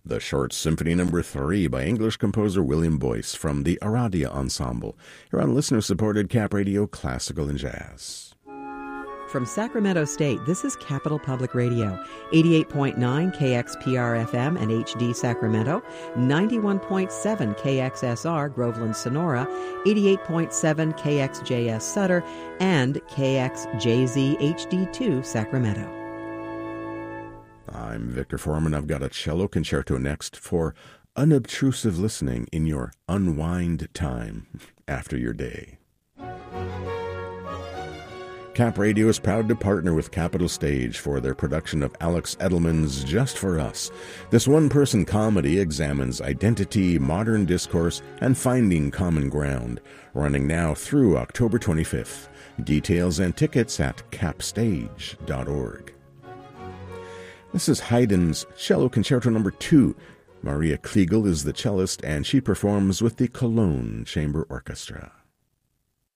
The Short Symphony No. 3 by English composer William Boyce from the Aradia Ensemble. Here on listener-supported Cap Radio Classical and Jazz. From Sacramento State, this is Capital Public Radio, 88.9 KXPR-FM and HD Sacramento, 91.7 KXSR Groveland Sonora, 88.7 KXJS Sutter, and KXJZ HD2 Sacramento. I'm Victor Foreman. I've got a cello concerto next for unobtrusive listening in your unwind time after your day. Cap Radio is proud to partner with Capitol Stage for their production of Alex Edelman's Just for Us. This one-person comedy examines identity, modern discourse, and finding common ground, running now through October 25th. Details and tickets at capstage.org. This is Haydn's Cello Concerto No. 2. Maria Kliegel is the cellist, and she performs with the Cologne Chamber Orchestra.